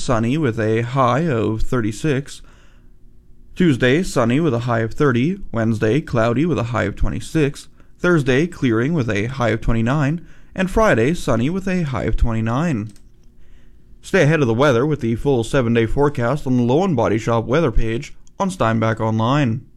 sunny with a high of 36. Tuesday, sunny with a high of 30. Wednesday, cloudy with a high of 26. Thursday, clearing with a high of 29. And Friday, sunny with a high of 29. Stay ahead of the weather with the full 7-day forecast on the Lowen Body Shop weather page on Steinbach Online.